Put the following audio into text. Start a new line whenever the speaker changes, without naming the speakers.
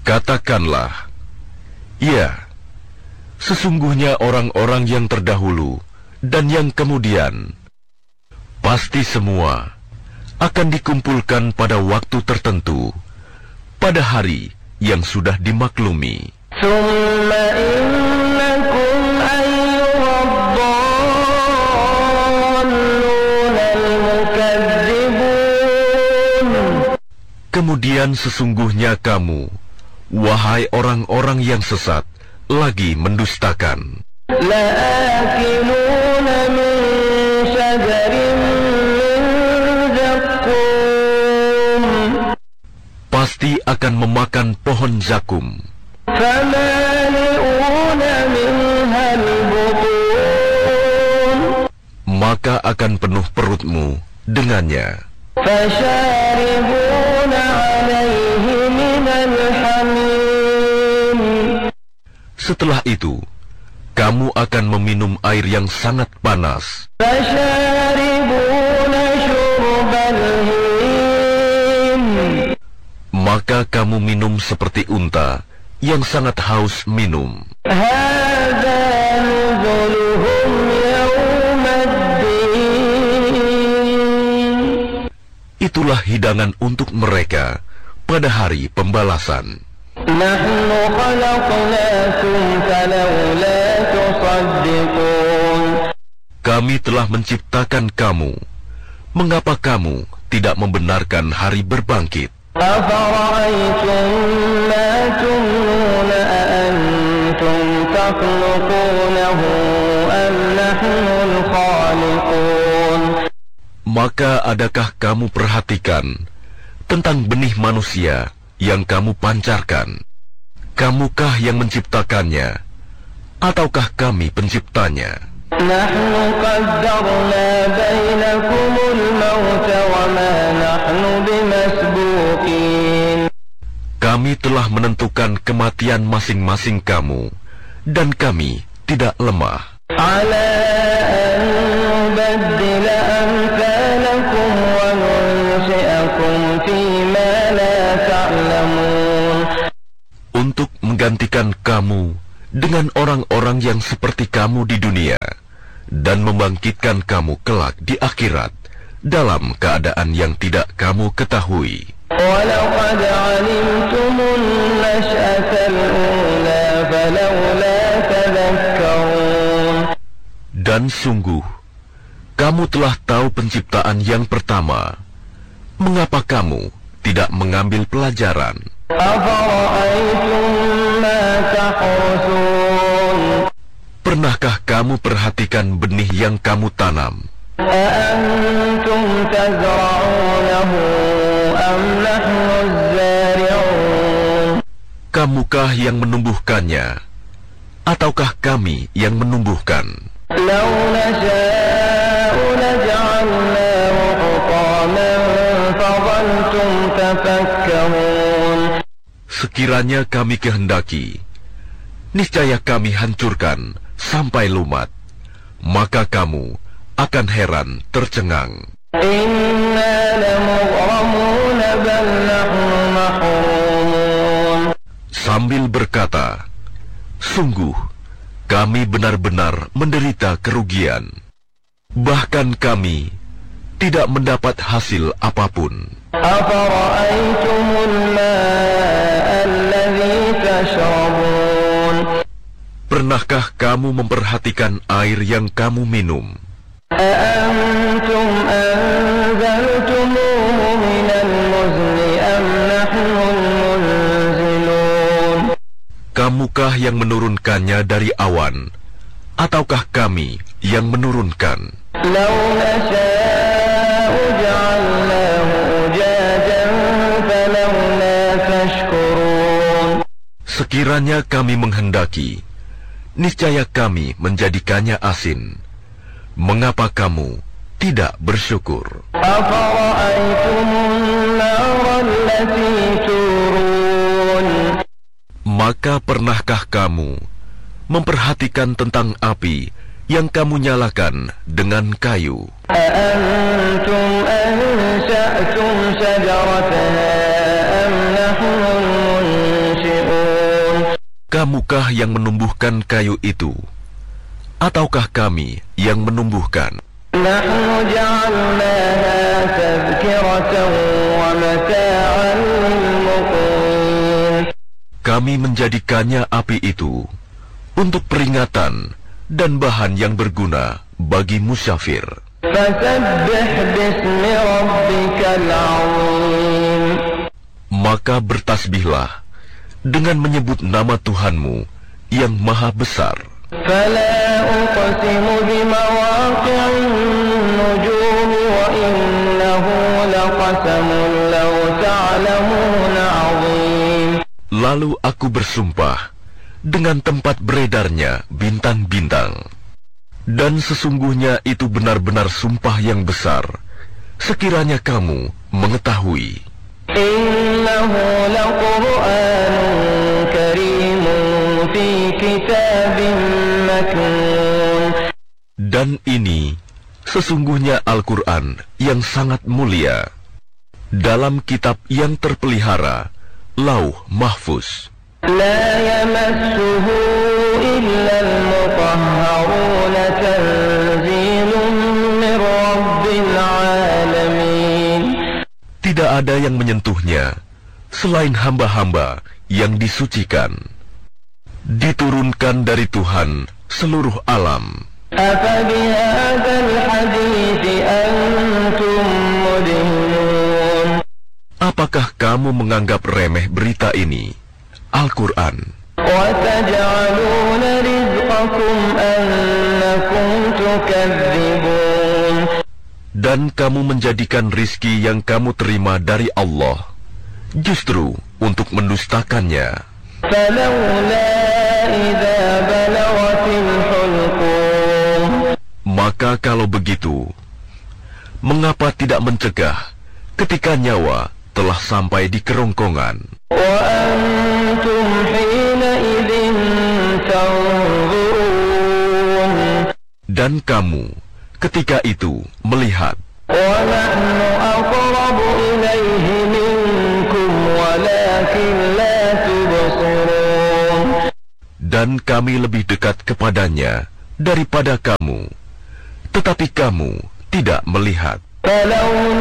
Katakanlah, ya, sesungguhnya orang-orang yang terdahulu dan yang kemudian, pasti semua akan dikumpulkan pada waktu tertentu, pada hari yang sudah dimaklumi. Kemudian sesungguhnya kamu, wahai orang-orang yang sesat, lagi mendustakan. Pasti akan memakan pohon zakum. Maka akan penuh perutmu dengannya. Setelah itu, kamu akan meminum air yang sangat panas. Maka kamu minum seperti unta yang sangat haus minum. Itulah hidangan untuk mereka pada hari pembalasan. Kami telah menciptakan kamu. Mengapa kamu tidak membenarkan hari berbangkit? Maka adakah kamu perhatikan tentang benih manusia yang kamu pancarkan? Kamukah yang menciptakannya, ataukah kami penciptanya? Kami telah menentukan kematian masing-masing kamu, dan kami tidak lemah. Untuk menggantikan kamu dengan orang-orang yang seperti kamu di dunia, dan membangkitkan kamu kelak di akhirat dalam keadaan yang tidak kamu ketahui. Dan sungguh, kamu telah tahu penciptaan yang pertama. Mengapa kamu tidak mengambil pelajaran? Pernahkah kamu perhatikan benih yang kamu tanam? Kamukah yang menumbuhkannya, ataukah kami yang menumbuhkan? Sekiranya kami kehendaki, niscaya kami hancurkan sampai lumat, maka kamu akan heran tercengang. Sambil berkata, sungguh kami benar-benar menderita kerugian. Bahkan kami tidak mendapat hasil apapun. Pernahkah kamu memperhatikan air yang kamu minum? Kamukah yang menurunkannya dari awan, ataukah kami yang menurunkan? Sekiranya kami menghendaki, niscaya kami menjadikannya asin. Mengapa kamu tidak bersyukur? Maka pernahkah kamu memperhatikan tentang api yang kamu nyalakan dengan kayu? Kamukah yang menumbuhkan kayu itu, ataukah kami yang menumbuhkan?
نحن جعلناها تذكرة ومتاعا للمقوين.
Kami menjadikannya api itu untuk peringatan dan bahan yang berguna bagi musyafir.
فسبح باسم ربك العظيم.
Maka bertasbihlah dengan menyebut nama Tuhanmu yang maha besar.
فلا أقسم بمواقع النجوم وإنه لقسم لو تعلمون عظيم.
Lalu aku bersumpah dengan tempat beredarnya bintang-bintang. Dan sesungguhnya itu benar-benar sumpah yang besar, sekiranya kamu mengetahui.
إنه لقرآن كريم في كتاب مكنون.
Dan ini sesungguhnya Al-Quran yang sangat mulia dalam kitab yang terpelihara, Lauh Mahfuz.
لا يمسه إلا المطهرون تنزيل من رب العالمين.
Tidak ada yang menyentuhnya selain hamba-hamba yang disucikan. Diturunkan dari Tuhan seluruh alam.
أفبهذا الحديث أنتم مدهنون.
Apakah kamu menganggap remeh berita ini, Al-Quran?
وتجعلون رزقكم أنكم تكذبون.
Dan kamu menjadikan rizki yang kamu terima dari Allah justru untuk mendustakannya.
فلولا إذا بلغت الحلقوم.
Maka kalau begitu, mengapa tidak mencegah ketika nyawa telah sampai di kerongkongan?
وأنتم حينئذ تنظرون.
Dan kamu ketika itu melihat.
ونحن أقرب إليه منكم ولكن لا تبصرون.
Dan kami lebih dekat kepadanya daripada kamu, tetapi kamu tidak melihat.
فلولا